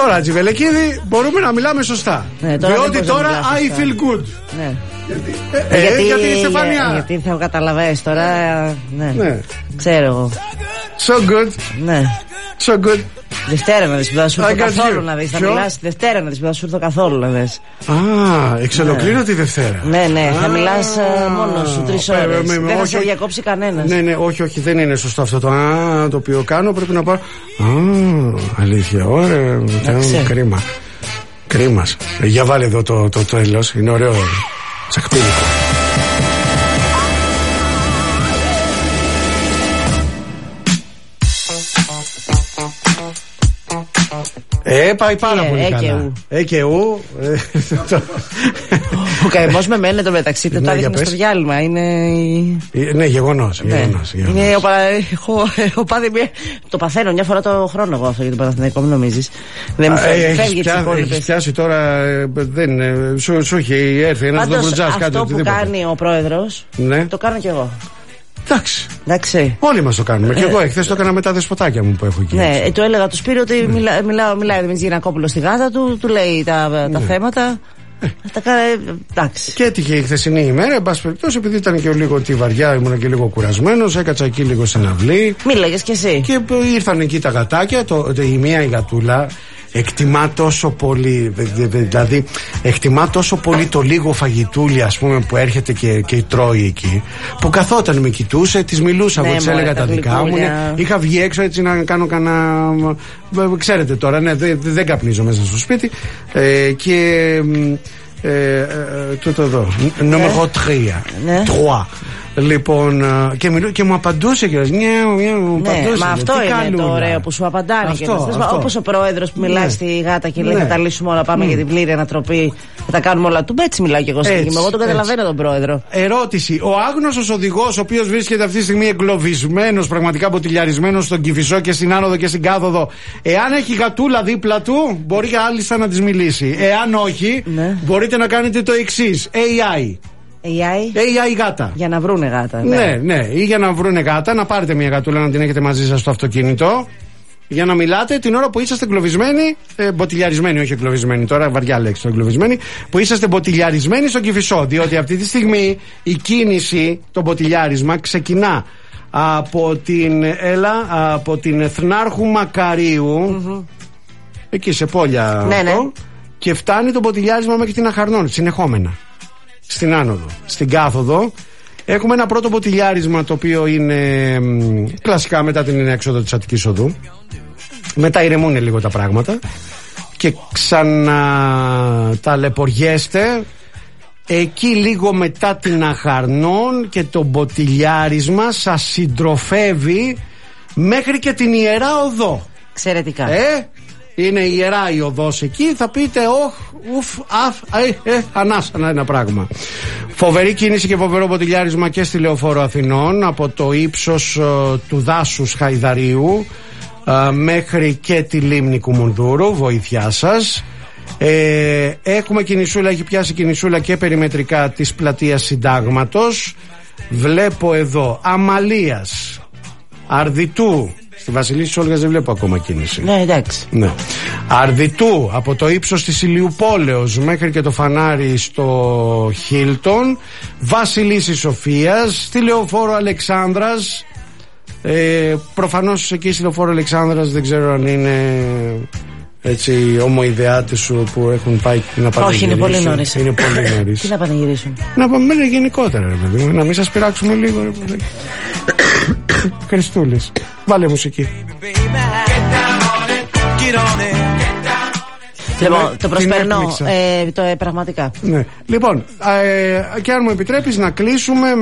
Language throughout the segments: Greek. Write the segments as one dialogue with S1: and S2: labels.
S1: Τώρα, Τζιβελεκίδη, μπορούμε να μιλάμε σωστά.
S2: Ναι,
S1: διότι τώρα I feel good.
S2: Ναι.
S1: Γιατί η Στεφανία.
S2: Γιατί θα καταλαβαίνεις τώρα. Ναι. Ξέρω εγώ.
S1: So good.
S2: Ναι.
S1: So good.
S2: Δευτέρα να δεις που θα σου έρθω καθόλου να δεις. Θα μιλάς Δευτέρα να δεις που θα σου έρθω καθόλου να δεις.
S1: Εξ ολοκλήρου τη Δευτέρα.
S2: Ναι, θα μιλάς μόνος σου 3 ώρες. Δεν θα σε διακόψει κανένας.
S1: Ναι, όχι, δεν είναι σωστό αυτό το οποίο κάνω. Πρέπει να πάω. Αλήθεια, ωραία. Κρίμα. Για βάλε εδώ το τέλος. Είναι ωραίο. Τσακπίνικο. Πάει πάρα πολύ καλά.
S2: Ο καημός με μένει το μεταξύ. Το έδειχνε στο διάλειμμα.
S1: Ναι, γεγονός.
S2: Είναι ο πάδι. Το παθαίνω μια φορά το χρόνο εγώ αυτό για το Παναθηναϊκό, μην νομίζεις. Δεν μου φεύγει.
S1: Έχεις πιάσει τώρα. Σου έχει έρθει ένας Δομπρουτζάς κάτι.
S2: Αυτό που κάνει ο πρόεδρος το κάνω κι εγώ.
S1: Εντάξει. Όλοι μας το κάνουμε. Και εγώ εχθές το έκανα με τα δεσποτάκια μου που έχω εκεί.
S2: Ναι, του έλεγα του Σπύρο ότι μιλάει ο Δημήτρης Γιαννακόπουλος στη γάτα του λέει τα θέματα. Εντάξει.
S1: Και έτυχε η χθεσινή ημέρα, εν πάση περιπτώσει, επειδή ήταν και λίγο τη βαριά, ήμουν και λίγο κουρασμένος, έκατσα εκεί λίγο στην αυλή.
S2: Μίλαγες κι εσύ.
S1: Και ήρθαν εκεί τα γατάκια, η μία η γατούλα. Εκτιμά τόσο πολύ, δηλαδή εκτιμά τόσο πολύ το λίγο φαγητούλι, ας πούμε, που έρχεται και τρώει εκεί, που καθόταν με κοιτούσε, της μιλούσα, εγώ της έλεγα τα δικά μου. Είχα βγει έξω έτσι να κάνω κανένα. Ξέρετε τώρα, δεν καπνίζω μέσα στο σπίτι. Και τούτο εδώ, νούμερο 3. Λοιπόν, και μου απαντούσε και
S2: μα αυτό είναι το ωραίο που σου απαντάνε. Όπως ο πρόεδρος που μιλάει στη γάτα και λέει θα τα λύσουμε όλα, πάμε για την πλήρη ανατροπή, θα τα κάνουμε όλα του. Έτσι μιλάω και εγώ στην Εγώ τον καταλαβαίνω τον πρόεδρο.
S1: Ερώτηση. Ο άγνωστος οδηγός, ο οποίος βρίσκεται αυτή τη στιγμή εγκλωβισμένος, πραγματικά μποτιλιαρισμένος στον Κηφισό και στην άνοδο και στην κάθοδο, εάν έχει γατούλα δίπλα του, μπορεί κάλλιστα να της μιλήσει. Εάν όχι, μπορείτε να κάνετε το εξής. AI γάτα.
S2: Για να βρούνε γάτα.
S1: Ναι, ή για να βρούνε γάτα, να πάρετε μια γατούλα να την έχετε μαζί σας στο αυτοκίνητο, για να μιλάτε την ώρα που είσαστε εγκλωβισμένοι, μποτιλιαρισμένοι, όχι εγκλωβισμένοι, τώρα βαριά λέξη το εγκλωβισμένοι, που είσαστε μποτιλιαρισμένοι στον Κηφισό. Διότι αυτή τη στιγμή η κίνηση, το μποτιλιάρισμα, ξεκινά από την Εθνάρχου Μακαρίου, εκεί σε Πόλια, και φτάνει το μποτιλιάρισμα μέχρι την Αχαρνών, συνεχόμενα. Στην άνοδο. Στην κάθοδο έχουμε ένα πρώτο μποτιλιάρισμα, το οποίο είναι κλασικά μετά την έξοδο της Αττικής Οδού. Μετά ηρεμούν λίγο τα πράγματα και ξαναταλαιπωριέστε εκεί λίγο μετά την Αχαρνών, και το μποτιλιάρισμα σας συντροφεύει μέχρι και την Ιερά Οδό.
S2: Εξαιρετικά.
S1: Είναι ιερά η οδός εκεί, θα πείτε ανάσανα ένα πράγμα. Φοβερή κίνηση και φοβερό μποτιλιάρισμα και στη Λεωφόρο Αθηνών, από το ύψος του δάσους Χαϊδαρίου μέχρι και τη λίμνη Κουμουνδούρου. Βοήθειά σας. Έχουμε κινησούλα, έχει πιάσει κινησούλα και περιμετρικά της πλατείας Συντάγματος. Βλέπω εδώ Αμαλίας, Αρδιτού. Στη Βασιλίσσης Όλγας δεν βλέπω ακόμα κίνηση.
S2: Ναι, εντάξει.
S1: Αρδιτού, από το ύψος της Ηλιουπόλεως μέχρι και το φανάρι στο Χίλτον. Βασιλίσσης Σοφίας, στη Λεωφόρο Αλεξάνδρας. Προφανώς εκεί στη Λεωφόρο Αλεξάνδρας δεν ξέρω αν είναι έτσι ομοειδεάτες σου που έχουν πάει να πανηγυρίσουν.
S2: Όχι, είναι πολύ νωρίς.
S1: Είναι πολύ νωρίς.
S2: Τι να πανηγυρίσουν?
S1: Να πάμε γενικότερα, ρε παιδί μου, να μην σας πειράξουμε λίγο, ρε παιδί. Χριστούλης, βάλε μουσική.
S2: Λοιπόν, το προσπερνώ πραγματικά.
S1: Ναι. Λοιπόν, και αν μου επιτρέπεις να κλείσουμε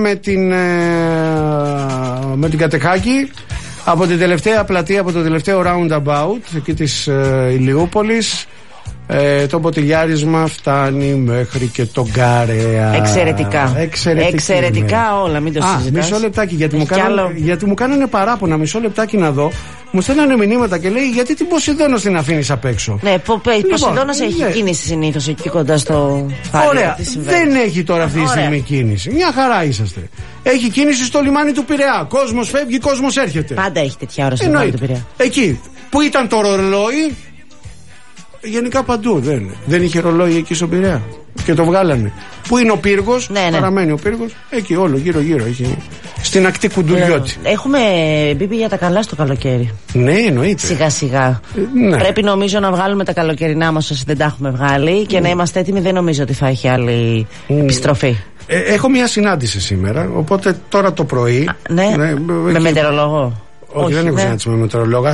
S1: με την Κατεχάκη, από την τελευταία πλατεία, από το τελευταίο roundabout εκεί της Ηλιούπολης. Το μποτιλιάρισμα φτάνει μέχρι και τον Καρέα.
S2: Εξαιρετικά όλα, μην το συζητάς.
S1: Μισό λεπτάκι, γιατί μου κάνανε παράπονα. Μισό λεπτάκι να δω. Μου στέλνανε μηνύματα και λέει, γιατί την Ποσειδώνα την αφήνεις απ' έξω?
S2: Ναι, Ποσειδώνας έχει κίνηση συνήθως εκεί κοντά στο χάρτη.
S1: Ωραία, δεν έχει τώρα αυτή τη στιγμή κίνηση. Μια χαρά είσαστε. Έχει κίνηση στο λιμάνι του Πειραιά. Κόσμος φεύγει, κόσμος έρχεται.
S2: Πάντα έχει τέτοια ώρα στο λιμάνι του Πειραιά.
S1: Εκεί που ήταν το ρολόι, Γενικά παντού δεν είχε ρολόι εκεί στον Πειραιά. Και το βγάλανε. Πού είναι ο πύργος, παραμένει ο πύργος. Εκεί όλο γύρω-γύρω. Έχει... Στην ακτή Κουντουριώτη.
S2: Έχουμε μπει για τα καλά στο καλοκαίρι.
S1: Ναι, εννοείται.
S2: Σιγά-σιγά.
S1: Ναι.
S2: Πρέπει νομίζω να βγάλουμε τα καλοκαιρινά μας όσοι δεν τα έχουμε βγάλει και να είμαστε έτοιμοι. Δεν νομίζω ότι θα έχει άλλη επιστροφή. Έχω
S1: μια συνάντηση σήμερα, οπότε τώρα το πρωί.
S2: Με μετεωρολόγο.
S1: Όχι, δεν έχω συνάντηση με μετεωρολόγο.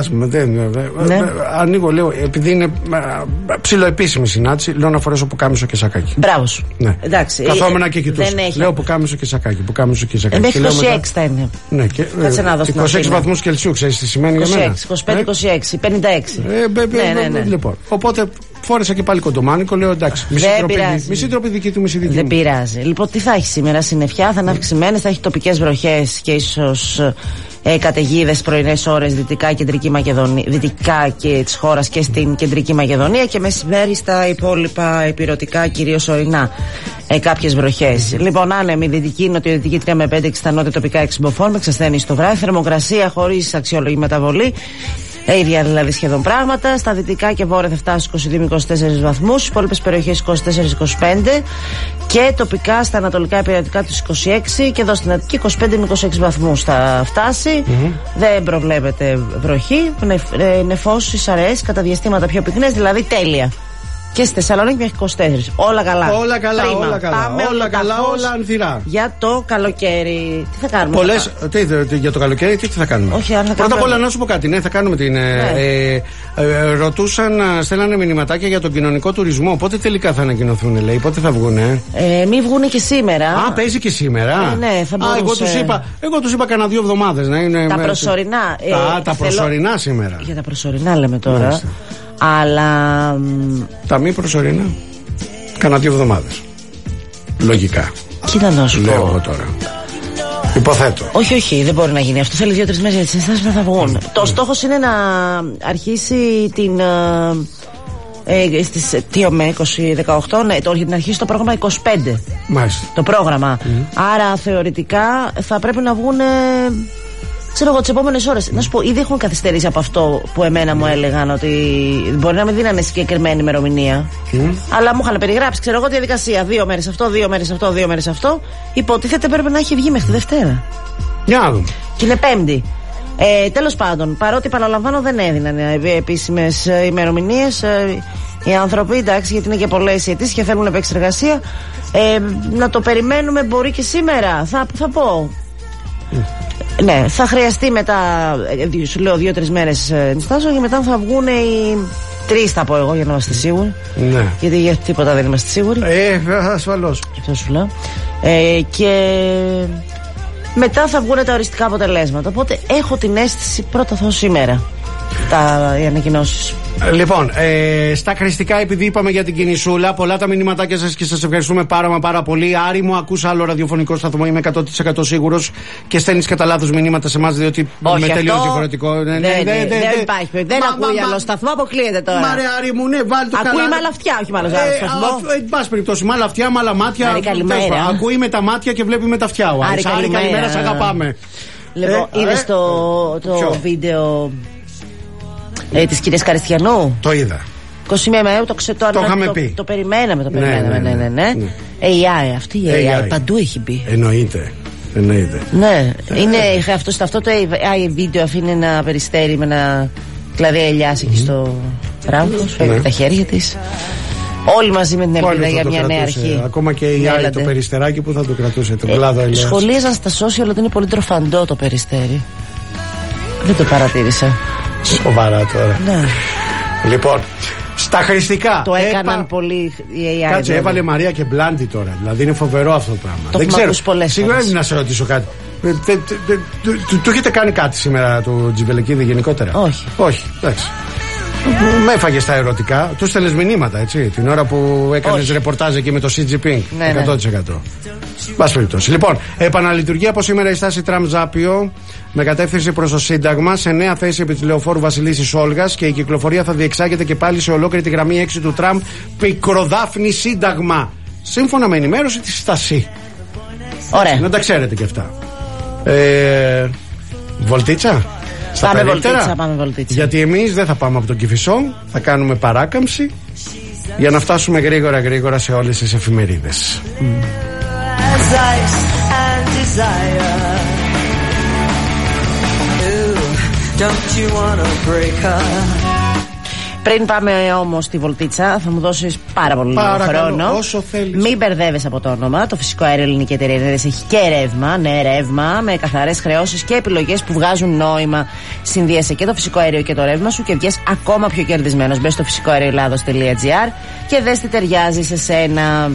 S1: Ανοίγω, λέω, επειδή είναι ψιλοεπίσημη συνάντηση, λέω να φορέσω πουκάμισο και σακάκι.
S2: Μπράβο.
S1: Ναι. Καθόμουν και κοιτούσα. Λέω πουκάμισο και σακάκι.
S2: Μέχρι 26 θα είναι.
S1: Ναι, και 26 βαθμούς Κελσίου, ξέρεις τι σημαίνει για μένα.
S2: 25, 26, 56.
S1: Λοιπόν, οπότε φόρεσα και πάλι κοντομάνικο, λέω εντάξει. Μισή τροπή δική του, μισή δική μου.
S2: Δεν πειράζει. Λοιπόν, τι θα έχει σήμερα, συννεφιά, θα είναι αυξημένες, θα έχει τοπικές βροχές και ίσως καταιγίδες πρωινές ώρες δυτικά και της χώρας και στην κεντρική Μακεδονία και μεσημέρι στα υπόλοιπα ηπειρωτικά, κυρίως ορεινά. Κάποιες βροχές. Λοιπόν, άνεμη δυτική, νοτιοδυτική 3 με 5, στα νότια τοπικά 6 μποφόρ, με εξασθένει στο βράδυ. Θερμοκρασία χωρίς αξιόλογη μεταβολή. Ίδια δηλαδή σχεδόν πράγματα. Στα δυτικά και βόρεια θα φτάσει 22 με 24 βαθμούς. Στις υπόλοιπες περιοχές 24-25. Και τοπικά στα ανατολικά υπηρετικά τους 26. Και εδώ στην Αττική 25 με 26 βαθμούς θα φτάσει. Δεν προβλέπεται βροχή. Νεφώσεις, αραιές, κατά διαστήματα πιο πυκνές, δηλαδή τέλεια. Και στη Θεσσαλονίκη μέχρι 24. Όλα καλά.
S1: Όλα καλά, όλα ανθυρά.
S2: Για το καλοκαίρι. Τι θα κάνουμε?
S1: Για το καλοκαίρι τι θα κάνουμε?
S2: Όχι,
S1: πρώτα απ' όλα να σου πω κάτι. Ναι, θα κάνουμε την. Ρωτούσαν, στέλνανε μηνυματάκια για τον κοινωνικό τουρισμό. Πότε τελικά θα ανακοινωθούν, λέει, πότε θα βγουνε?
S2: Μη βγουνε και σήμερα.
S1: Παίζει και σήμερα.
S2: Ναι, θα μπορούσε.
S1: Εγώ τους είπα κανένα 2 εβδομάδες να είναι.
S2: Τα προσωρινά.
S1: Τα προσωρινά σήμερα.
S2: Για τα προσωρινά λέμε τώρα. Αλλά.
S1: Τα μη προσωρινά. Κάνα 2 εβδομάδες. Λογικά.
S2: Κοίτα να σου πω.
S1: Λέω εγώ τώρα. Υποθέτω.
S2: Όχι, δεν μπορεί να γίνει αυτό. Θέλει 2-3 μέρες για τις ενστάσεις που θα βγουν. Το στόχος είναι να αρχίσει την. Στις 18, να αρχίσει το πρόγραμμα 25.
S1: Μάλιστα.
S2: Το πρόγραμμα. Άρα θεωρητικά θα πρέπει να βγουν. Ξέρω εγώ τις επόμενες ώρες. Να σου πω, ήδη έχουν καθυστερήσει από αυτό που εμένα μου έλεγαν ότι μπορεί να μην δίνανε συγκεκριμένη ημερομηνία. Αλλά μου είχαν περιγράψει, ξέρω εγώ, τη διαδικασία. 2 μέρες αυτό, 2 μέρες αυτό, 2 μέρες αυτό. Υποτίθεται πρέπει να έχει βγει μέχρι τη Δευτέρα.
S1: Για να δούμε.
S2: Και είναι Πέμπτη. Τέλος πάντων, παρότι παραλαμβάνω δεν έδιναν επίσημες ημερομηνίες. Οι άνθρωποι, εντάξει, γιατί είναι και πολλές αιτήσεις και θέλουν επεξεργασία. Να το περιμένουμε, μπορεί και σήμερα. Θα πω. Ναι, θα χρειαστεί μετά, σου λέω 2-3 μέρες ενστάσεων και μετά θα βγουν οι 3, θα πω εγώ, για να είμαστε σίγουροι.
S1: Ναι.
S2: Γιατί για τίποτα δεν είμαστε σίγουροι.
S1: Ασφαλώς.
S2: Αυτό σου λέω. Και μετά θα βγουν τα οριστικά αποτελέσματα. Οπότε έχω την αίσθηση πρώτα θα σήμερα οι ανακοινώσεις.
S1: Λοιπόν, στα χρηστικά, επειδή είπαμε για την κινησούλα, πολλά τα μηνύματάκια σας και σας ευχαριστούμε πάρα πολύ. Άρη μου, ακούς άλλο ραδιοφωνικό σταθμό, είμαι 100% σίγουρος και στέλνεις κατά λάθος μηνύματα σε εμάς, διότι με τελείως διαφορετικό.
S2: Δεν υπάρχει. Δεν ακούει άλλο σταθμό, αποκλείεται τώρα.
S1: Μα ρε Άρη μου, ναι, βάλει το καλά.
S2: Ακούει με άλλα αυτιά, όχι με άλλο σταθμό.
S1: Εν πάση περιπτώσει, με άλλα αυτιά, με άλλα μάτια. Ακούει με τα μάτια και βλέπει με τα αυτιά. Άρη, καλημέρα, σε αγαπάμε.
S2: Λοιπόν, είδες το βίντεο της κυρίας Καριστιανού?
S1: Το είδα.
S2: 21 Μαΐου το είχαμε πει. Το περιμέναμε. Ναι. AI, αυτή η AI παντού έχει μπει.
S1: Εννοείται.
S2: Ναι, είναι αυτό το AI βίντεο αφήνει ένα περιστέρι με ένα κλαδί ελιάς εκεί στο ράμφος, φεύγει τα χέρια της. Όλοι μαζί με την ελπίδα για μια νέα αρχή.
S1: Ακόμα και η AI το περιστεράκι που θα το κρατούσε, τον κλάδο ελιάς.
S2: Σχολίαζαν στα social ότι είναι πολύ τροφαντό το περιστέρι. Δεν το παρατήρησα.
S1: Σοβαρά τώρα.
S2: Ναι.
S1: Λοιπόν, στα χρηστικά.
S2: Το έκαναν πολύ η AI.
S1: Κάτσε, έβαλε Μαρία και Μπλάντι τώρα. Δηλαδή είναι φοβερό αυτό το πράγμα.
S2: Το έχουμε ακούσει πολλές φορές.
S1: Συγγνώμη να σε ρωτήσω κάτι. Του έχετε κάνει κάτι σήμερα του Τζιβελεκίδη γενικότερα?
S2: Όχι,
S1: εντάξει. Με έφαγε στα ερωτικά. Του στέλνες μηνύματα, έτσι, την ώρα που έκανες ρεπορτάζ εκεί με το Xi Jinping. 100%. Μπας περιπτώσει. Λοιπόν, επαναλειτουργεί από σήμερα η στάση Τραμ Ζάπιο με κατεύθυνση προς το Σύνταγμα σε νέα θέση επί της λεωφόρου Βασιλίσσης Όλγας και η κυκλοφορία θα διεξάγεται και πάλι σε ολόκληρη τη γραμμή 6 του Τραμ Πικροδάφνη Σύνταγμα. Σύμφωνα με ενημέρωση της Στασί.
S2: Ωραία.
S1: Να τα ξέρετε και αυτά. Βολτίτσα. στα περίπτερα.
S2: Πάμε βολτίτσα.
S1: Γιατί εμείς δεν θα πάμε από τον Κηφισό, θα κάνουμε παράκαμψη για να φτάσουμε γρήγορα σε όλες τις εφημερίδες.
S2: Πριν πάμε όμως στη βολτίτσα, θα μου δώσεις πάρα πολύ χρόνο.
S1: Όσο θέλεις.
S2: Μην μπερδεύεσαι από το όνομα. Το Φυσικό Αέριο Ελληνική Εταιρεία Ενέργειας έχει και ρεύμα. Ναι, ρεύμα με καθαρές χρεώσεις και επιλογές που βγάζουν νόημα. Συνδύασε και το φυσικό αέριο και το ρεύμα σου και βγες ακόμα πιο κερδισμένος. Μπες στο φυσικοαερioελλάδος.gr και δες τι ταιριάζει σε σένα.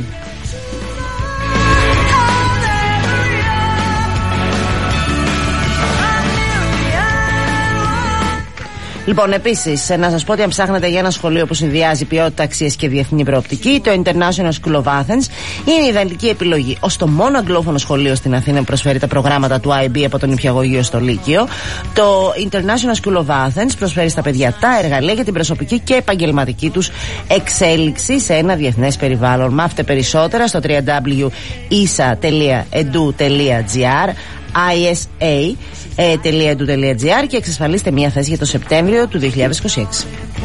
S2: Λοιπόν, επίσης, να σας πω ότι αν ψάχνετε για ένα σχολείο που συνδυάζει ποιότητα, αξίες και διεθνή προοπτική, το International School of Athens είναι η ιδανική επιλογή. Ως το μόνο αγγλόφωνο σχολείο στην Αθήνα που προσφέρει τα προγράμματα του IB από τον νηπιαγωγείο στο Λύκειο, το International School of Athens προσφέρει στα παιδιά τα εργαλεία για την προσωπική και επαγγελματική τους εξέλιξη σε ένα διεθνές περιβάλλον. Μάθετε περισσότερα στο www.isa.edu.gr isa.edu.gr και εξασφαλίστε μια θέση για το Σεπτέμβριο του 2026.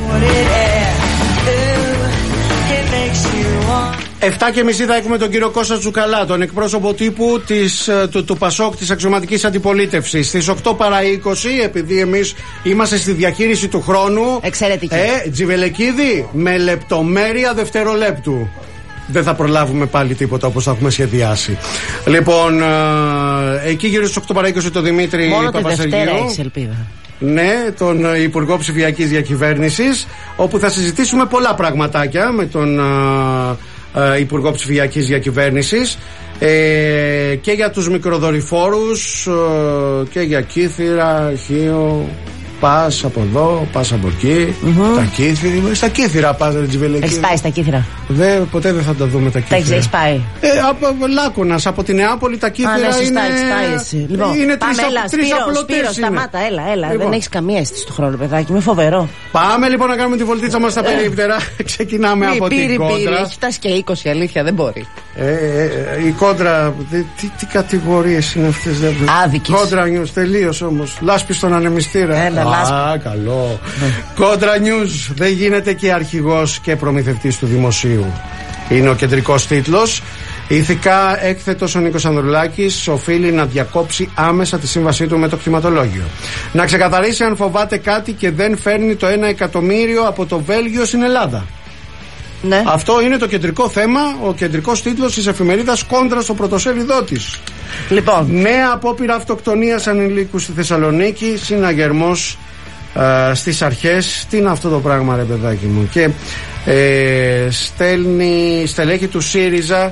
S1: 7:30 θα έχουμε τον κύριο Κώστα Τσουκαλά, τον εκπρόσωπο τύπου του ΠΑΣΟΚ, της αξιωματικής αντιπολίτευσης. Στις 8 παρά 20, επειδή εμείς είμαστε στη διαχείριση του χρόνου.
S2: Εξαιρετική.
S1: Τζιβελεκίδη, με λεπτομέρεια δευτερολέπτου. Δεν θα προλάβουμε πάλι τίποτα όπως θα έχουμε σχεδιάσει. Λοιπόν, εκεί γύρω στις 8 παρά 20 το Δημήτρη Παπασεργίου.
S2: Μόνο τη Δευτέρα έχεις ελπίδα.
S1: Ναι, τον Υπουργό Ψηφιακής Διακυβέρνησης, όπου θα συζητήσουμε πολλά πραγματάκια με τον Υπουργό Ψηφιακής Διακυβέρνησης και για τους μικροδορυφόρους και για Κύθυρα, Χίο. Πας από εδώ, πας από εκεί. Τα Κύθυρα. Στα Κύθυρα πας, Τζιβελεκίδη.
S2: Έχεις πάει στα Κύθυρα?
S1: Ποτέ δεν θα τα δούμε τα Κύθυρα.
S2: Τα έχεις πάει?
S1: Από Λάκωνας, από τη Νεάπολη τα Κύθυρα είναι.
S2: Λοιπόν,
S1: είναι τρεις απλωτές.
S2: Σπύρο, σταμάτα, έλα. Λοιπόν. Δεν έχεις καμία αίσθηση του χρόνου, παιδάκι, είναι φοβερό.
S1: Πάμε λοιπόν να κάνουμε τη βολτίτσα μας στα περίπτερα. Ξεκινάμε από την κόντρα.
S2: Έχει φτάσει και 20, αλήθεια, δεν μπορεί.
S1: Η κόντρα, τι κατηγορίες είναι αυτές?
S2: Άδικες.
S1: Κόντρα News, τελείως όμως. Λάσπη στον ανεμιστήρα. Καλό. Κόντρα News. Δεν γίνεται και αρχηγός και προμηθευτής του δημοσίου. Είναι ο κεντρικός τίτλος. Ηθικά έκθετος ο Νίκος Ανδρουλάκης οφείλει να διακόψει άμεσα τη σύμβασή του με το κτηματολόγιο. Να ξεκαθαρίσει αν φοβάται κάτι και δεν φέρνει το 1 εκατομμύριο από το Βέλγιο στην Ελλάδα.
S2: Ναι.
S1: Αυτό είναι το κεντρικό θέμα, ο κεντρικός τίτλος της εφημερίδας Κόντρα στο πρωτοσέλιδό της.
S2: Λοιπόν.
S1: Νέα απόπειρα αυτοκτονίας ανηλίκου στη Θεσσαλονίκη, συναγερμός στις αρχές. Τι είναι αυτό το πράγμα, ρε παιδάκι μου? Και στελέχη του ΣΥΡΙΖΑ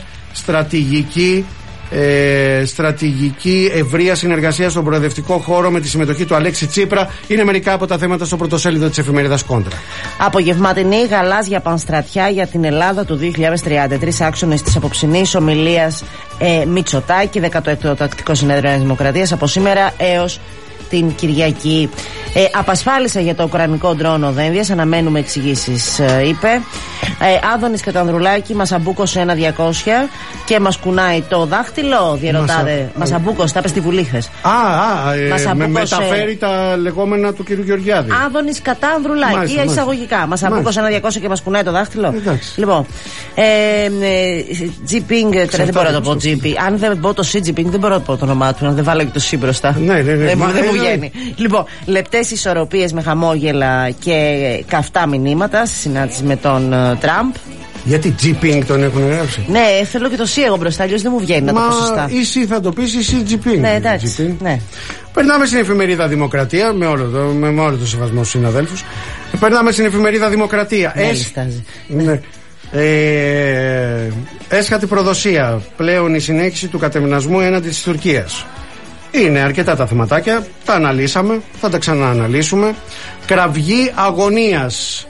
S1: στρατηγική ευρεία συνεργασία στον προοδευτικό χώρο με τη συμμετοχή του Αλέξη Τσίπρα. Είναι μερικά από τα θέματα στο πρωτοσέλιδο της εφημερίδας Κόντρα.
S2: Απογευματινή γαλάζια πανστρατιά για την Ελλάδα του 2030. 3 άξονες της απόψινής ομιλίας Μητσοτάκη, 16ο Τακτικό Συνέδριο της Δημοκρατίας, από σήμερα έως την Κυριακή. Απασφάλισα για το ουκρανικό ντρόνο Δένδιας. Αναμένουμε εξηγήσεις, είπε. Άδωνης και το Ανδρουλάκη μας αμπούκωσε ένα 200 και μας κουνάει το δάχτυλο. Διερωτάτε. Μας αμπούκωσε, τα είπε στη Βουλή χθες.
S1: Μεταφέρει τα λεγόμενα του κ. Γεωργιάδη.
S2: Άδωνης κατά Ανδρουλάκη ή εισαγωγικά. Μας αμπούκωσε ένα 200 και μας κουνάει το δάχτυλο. Λοιπόν. Τζιπίνγκ, δεν μπορώ να το πω Τζιπίνγκ. Αν δεν πω το Σι Τζιπίνγκ, δεν μπορώ να πω το όνομά του. Αν δεν βάλω και το Σι μπροστά. Δεν μου βγαίνει. Λοιπόν, λεπτές ισορροπίες με χαμόγελα και καυτά μηνύματα στη συνάντηση με τον Τραμπ.
S1: Γιατί Τζιπίνγκ τον έχουν γράψει?
S2: Ναι, θέλω και το Σι εγώ μπροστά, αλλιώς δεν μου βγαίνει να το πω σωστά.
S1: Ή Σι θα το πεις ή Σι Τζιπίνγκ.
S2: Ναι, εντάξει. Ναι.
S1: Περνάμε στην εφημερίδα Δημοκρατία, με όλο το σεβασμό στους συναδέλφους. Περνάμε στην εφημερίδα Δημοκρατία. Ναι. Έσχατη προδοσία. Πλέον η συνέχιση του κατευνασμού έναντι της Τουρκίας. Είναι αρκετά τα θεματάκια, τα αναλύσαμε, θα τα ξανααναλύσουμε. Κραυγή αγωνίας.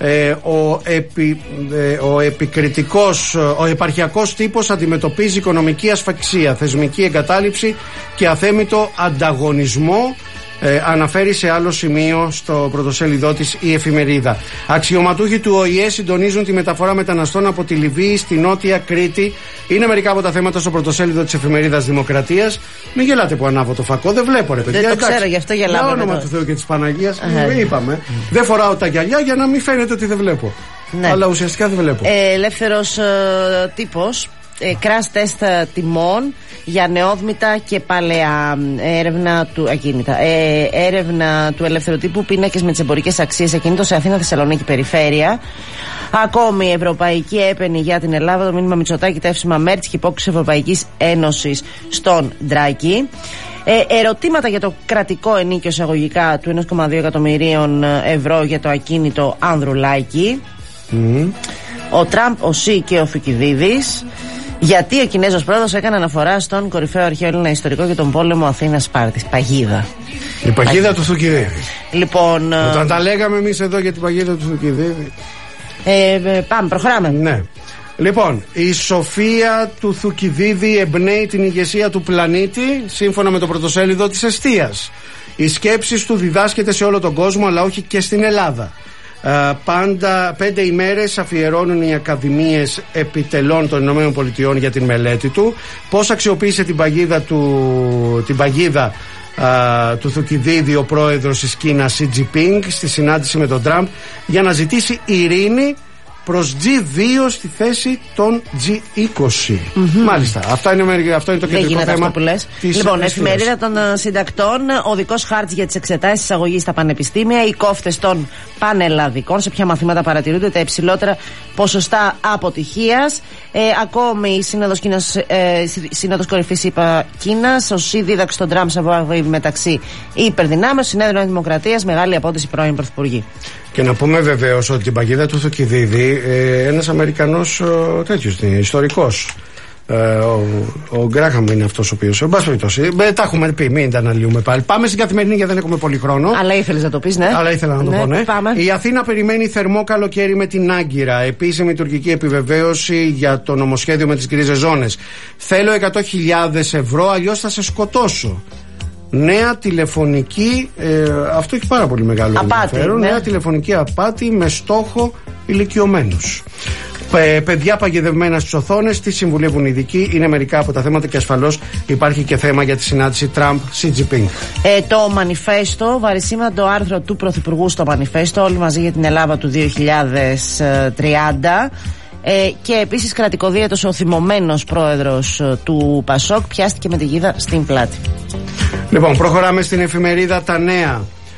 S1: Ο επαρχιακός τύπος αντιμετωπίζει οικονομική ασφυξία, θεσμική εγκατάλειψη και αθέμητο ανταγωνισμό. αναφέρει σε άλλο σημείο στο πρωτοσέλιδό της η εφημερίδα. Αξιωματούχοι του ΟΗΕ συντονίζουν τη μεταφορά μεταναστών από τη Λιβύη στη Νότια Κρήτη. Είναι μερικά από τα θέματα στο πρωτοσέλιδο της εφημερίδας Δημοκρατίας. Μην γελάτε που ανάβω το φακό, δεν βλέπω ρε παιδιά.
S2: Δεν το ξέρω, γι' αυτό γελάω.
S1: Για όνομα του Θεού και της Παναγίας, είπαμε. Δεν φοράω τα γυαλιά για να μην φαίνεται ότι δεν βλέπω. Ναι. Αλλά ουσιαστικά δεν βλέπω.
S2: Ελεύθερος τύπος. Crash test τιμών για νεόδμητα και παλαιά. Έρευνα του ακίνητα. Έρευνα του ελεύθερου τύπου. Πίνακες με τις εμπορικές αξίες ακίνητων σε Αθήνα, Θεσσαλονίκη, περιφέρεια. Ακόμη ευρωπαϊκή έπαινη για την Ελλάδα. Το μήνυμα Μητσοτάκη, τα εύσημα Μέρτς και υπόκριση Ευρωπαϊκής Ένωσης στον Ντράκη. Ερωτήματα για το κρατικό ενίκιο εισαγωγικά του 1,2 εκατομμυρίων ευρώ για το ακίνητο Ανδρουλάκη. Ο Τραμπ, ο Σι και ο Θουκυδίδης. Γιατί ο Κινέζος πρόεδρος έκανε αναφορά στον κορυφαίο αρχαίο Έλληνα ιστορικό για τον πόλεμο Αθήνας-Σπάρτης. Παγίδα.
S1: Η παγίδα του Θουκυδίδη.
S2: Λοιπόν.
S1: Όταν τα λέγαμε εμείς εδώ για την παγίδα του Θουκυδίδη.
S2: Πάμε, προχωράμε.
S1: Ναι. Λοιπόν, η σοφία του Θουκυδίδη εμπνέει την ηγεσία του πλανήτη, σύμφωνα με το πρωτοσέλιδο της Εστίας. Οι σκέψεις του διδάσκεται σε όλο τον κόσμο, αλλά όχι και στην Ελλάδα. Πάντα 5 ημέρες αφιερώνουν οι Ακαδημίες Επιτελών των Ηνωμένων Πολιτειών για την μελέτη του. Πώς αξιοποίησε την παγίδα του Θουκυδίδη ο πρόεδρος της Κίνας Σι Τζινπίνγκ στη συνάντηση με τον Τραμπ για να ζητήσει ειρήνη προς G2 στη θέση των G20. Μάλιστα. Αυτό είναι το κεντρικό θέμα.
S2: Λοιπόν, εφημερίδα των συντακτών, οδικός χάρτης για τις εξετάσεις εισαγωγής στα πανεπιστήμια, οι κόφτες των πανελλαδικών, σε ποια μαθήματα παρατηρούνται τα υψηλότερα ποσοστά αποτυχίας. Ακόμη Σύνοδος Κορυφής ΗΠΑ Κίνας, ο Σι δίδαξε τον Τραμπ σε μεταξύ υπερδυνάμεων, Συνέδριο Δημοκρατίας, μεγάλη απόδοση πρώην πρωθυπουργή.
S1: Και να πούμε βεβαίως ότι την παγίδα του Θουκυδίδη ένας Αμερικανός τέτοιος ιστορικός, ο Γκράχαμ είναι αυτός ο οποίος, εν πάση περιπτώσει, τα έχουμε πει, μην τα αναλύουμε πάλι. Πάμε στην καθημερινή γιατί δεν έχουμε πολύ χρόνο.
S2: Αλλά ήθελες να το πεις, ναι.
S1: Αλλά ήθελα να το πω, ναι.
S2: Πάμε.
S1: Η Αθήνα περιμένει θερμό καλοκαίρι με την Άγκυρα. Επίσημη τουρκική επιβεβαίωση για το νομοσχέδιο με τις γκρίζες ζώνες. Θέλω 100.000 ευρώ, αλλιώς θα σε σκοτώσω. Νέα τηλεφωνική, αυτό έχει πάρα πολύ μεγάλο ενδιαφέρον. Ναι. Νέα τηλεφωνική απάτη με στόχο ηλικιωμένους. Παιδιά παγιδευμένα στις οθόνες, τι συμβουλεύουν οι ειδικοί, είναι μερικά από τα θέματα και ασφαλώς υπάρχει και θέμα για τη συνάντηση Τραμπ-Σι Τζινπίνγκ.
S2: Το μανιφέστο, βαρισίμαντο άρθρο του Πρωθυπουργού στο μανιφέστο, όλοι μαζί για την Ελλάδα του 2030. Και επίσης κρατικοδίαιτος ο θυμωμένος πρόεδρος του Πασόκ πιάστηκε με τη γίδα στην πλάτη.
S1: Λοιπόν, προχωράμε στην εφημερίδα Τα Νέα.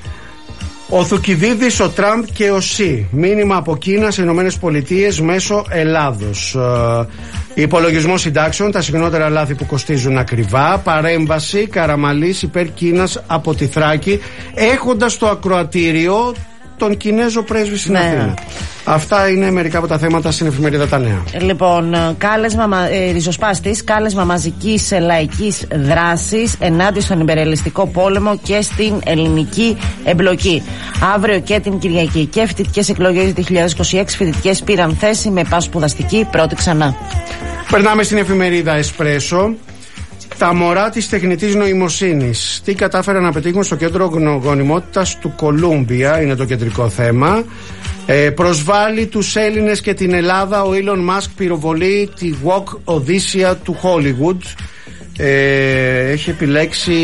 S1: Ο Θουκυδίδης, ο Τραμπ και ο Σι. Μήνυμα από Κίνα σε Ηνωμένες Πολιτείες μέσω Ελλάδος. Υπολογισμό συντάξεων, τα συχνότερα λάθη που κοστίζουν ακριβά. Παρέμβαση Καραμαλής υπέρ Κίνας από τη Θράκη, έχοντας το ακροατήριο τον Κινέζο πρέσβη στην Αθήνα. Αυτά είναι μερικά από τα θέματα στην εφημερίδα Τα Νέα.
S2: Λοιπόν, ριζοσπάστης, κάλεσμα μαζικής λαϊκής δράσης ενάντια στον υπερελιστικό πόλεμο και στην ελληνική εμπλοκή. Αύριο και την Κυριακή και φοιτητικές εκλογές 2026. Φοιτητικές πήραν θέση με πασπουδαστική πρώτη ξανά.
S1: Περνάμε στην εφημερίδα Εσπρέσο. Τα μωρά της τεχνητής νοημοσύνης. Τι κατάφεραν να πετύχουν στο κέντρο γονιμότητας του Κολούμπια, είναι το κεντρικό θέμα. Προσβάλλει τους Έλληνες και την Ελλάδα. Ο Elon Musk πυροβολεί τη Walk Οδύσσια του Hollywood. Έχει επιλέξει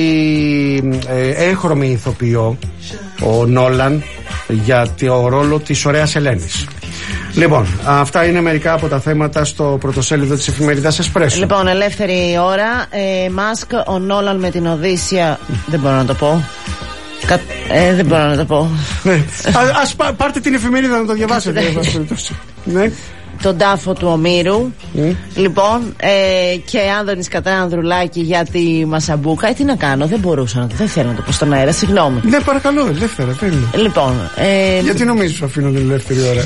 S1: έγχρωμη ηθοποιό ο Νόλαν για το ρόλο της ωραίας Ελένης. Λοιπόν, αυτά είναι μερικά από τα θέματα στο πρωτοσέλιδο της εφημερίδας Εσπρέσο.
S2: Λοιπόν, ελεύθερη ώρα. Μάσκ, ο Νόλαν με την Οδύσσια. Δεν μπορώ να το πω. Δεν μπορώ να το πω.
S1: Ας πάρτε την εφημερίδα να το διαβάσετε. Ναι.
S2: Τον τάφο του Ομήρου. Λοιπόν, και Άνδωνης κατά Ανδρουλάκη για τη Μασαμπούκα. Τι να κάνω, δεν μπορούσα δεν θέλω να το πω στον αέρα, συγγνώμη.
S1: Ναι, παρακαλώ, ελεύθερα, τέλειο.
S2: Λοιπόν.
S1: Γιατί νομίζεις που αφήνω την ελεύθερη ώρα?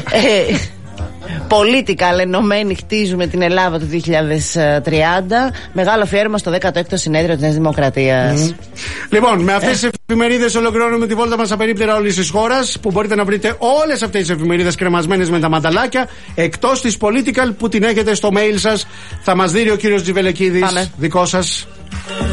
S2: Πολίτικα ενωμένοι χτίζουμε την Ελλάδα του 2030. Μεγάλο αφιέρωμα στο 16ο συνέδριο της Νέας Δημοκρατίας.
S1: Λοιπόν, με αυτές τις εφημερίδες ολοκληρώνουμε τη βόλτα μας απερίπτερα όλης της χώρας, που μπορείτε να βρείτε όλες αυτές τις εφημερίδες κρεμασμένες με τα μανταλάκια, εκτός της Political που την έχετε στο mail σας. Θα μας δει ο κύριος Τζιβελεκίδης. Δικό σας.